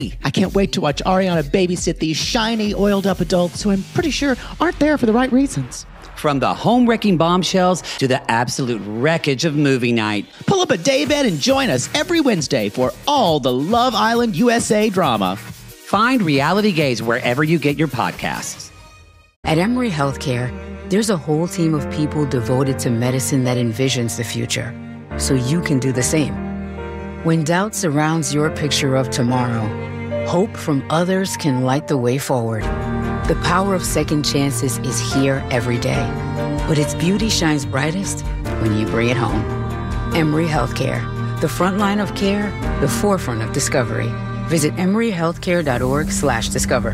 I can't wait to watch Ariana babysit these shiny, oiled-up adults who I'm pretty sure aren't there for the right reasons. From the home-wrecking bombshells to the absolute wreckage of movie night. Pull up a daybed and join us every Wednesday for all the Love Island USA drama. Find Reality Gaze wherever you get your podcasts. At Emory Healthcare, there's a whole team of people devoted to medicine that envisions the future, so you can do the same. When doubt surrounds your picture of tomorrow, hope from others can light the way forward. The power of second chances is here every day, but its beauty shines brightest when you bring it home. Emory Healthcare, the front line of care, the forefront of discovery. Visit emoryhealthcare.org/discover.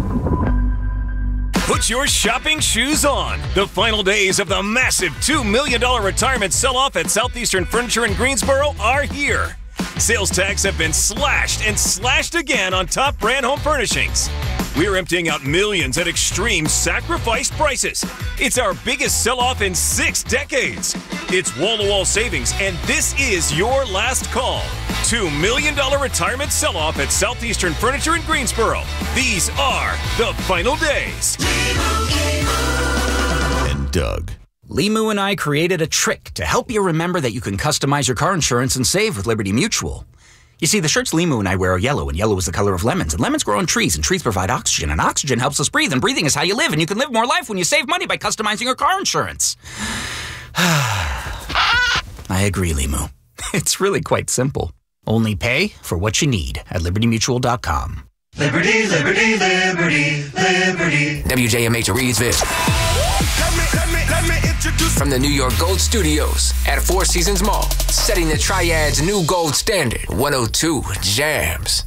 Put your shopping shoes on. The final days of the massive $2 million retirement sell-off at Southeastern Furniture in Greensboro are here. Sales tags have been slashed and slashed again on top brand home furnishings. We're emptying out millions at extreme sacrificed prices. It's our biggest sell-off in 6 decades. It's wall-to-wall savings, and this is your last call. $2 million retirement sell-off at Southeastern Furniture in Greensboro. These are the final days. And Doug. Limu and I created a trick to help you remember that you can customize your car insurance and save with Liberty Mutual. You see, the shirts Limu and I wear are yellow, and yellow is the color of lemons, and lemons grow on trees, and trees provide oxygen, and oxygen helps us breathe, and breathing is how you live, and you can live more life when you save money by customizing your car insurance. I agree, Limu. It's really quite simple. Only pay for what you need at libertymutual.com. Liberty, liberty, liberty, liberty. WJMH Reedsville. Let me introduce from the New York Gold Studios at Four Seasons Mall, setting the Triad's new gold standard. 102 Jams.